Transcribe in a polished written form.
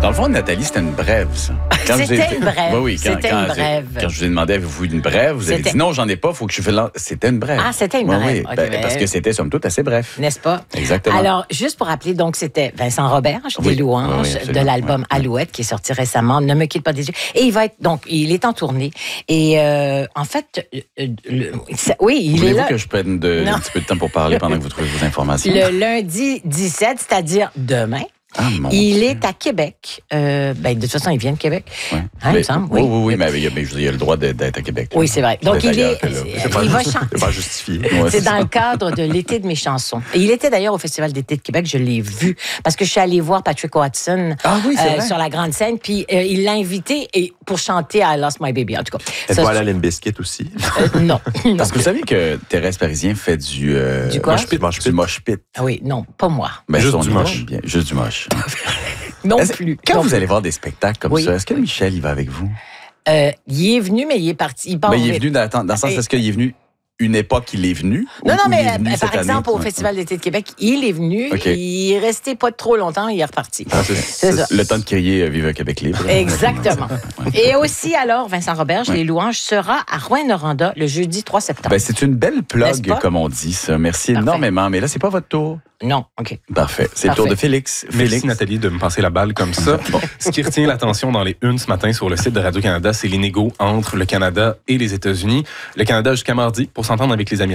Dans le fond, Nathalie, c'était une brève, ça. C'était une brève. Oui, c'était une brève. Quand je vous ai demandé, avez-vous une brève, vous avez dit non, j'en ai pas, il faut que je fasse C'était une brève. Ah, c'était une brève. Oui, Okay, parce que c'était, somme toute, assez bref. N'est-ce pas? Exactement. Alors, juste pour rappeler, donc, c'était Vincent Roberge, des louanges, de l'album Alouette, qui est sorti récemment, Ne me quitte pas des yeux. Et il est en tournée. Et en fait, il est Voulez-vous là. que je prenne un petit peu de temps pour parler pendant que vous trouvez vos informations? Le lundi 17, c'est-à-dire demain. Ah, mon il Dieu. est à Québec. De toute façon, il vient de Québec. Ouais. Il me semble. Oui, mais il a le droit d'être à Québec. Oui, c'est vrai. Donc, il va chanter. C'est pas justifié. C'est dans le cadre de l'été de mes chansons. Et il était d'ailleurs au Festival d'été de Québec, je l'ai vu, parce que je suis allée voir Patrick Watson sur la grande scène, puis il l'a invité pour chanter I Lost My Baby, en tout cas. Êtes-vous allé à Limp Bizkit aussi? Non. Parce que vous savez que Thérèse Parisien fait du quoi? Du mosh pit. Ah oui, non, pas moi. Ben, Juste on du y va moche. bien. Juste du moche. Non plus. Quand Non vous plus. allez voir des spectacles comme ça, est-ce que Michel, il va avec vous? Il est venu, mais il est parti. Il part Il est venu dans le sens, est-ce qu'il est venu une époque, il est venu? Non, ou mais il est venu cette par exemple, année? au Festival d'été de Québec, il est venu, OK. il est resté pas trop longtemps, il est reparti. C'est ça. Le temps de crier Vive le Québec libre. Exactement. Et aussi, alors, Vincent Roberge, les louanges, sera à Rouyn-Noranda le jeudi 3 septembre. Ben, c'est une belle N'est-ce plug, pas? comme on dit, ça. Merci Parfait. énormément. Mais là, c'est pas votre tour. Non, OK. Parfait. C'est le tour de Félix. Merci Nathalie de me passer la balle comme ça. Ce qui retient l'attention dans les unes ce matin sur le site de Radio-Canada, c'est l'inégaux entre le Canada et les États-Unis. Le Canada jusqu'à mardi pour s'entendre avec les Américains.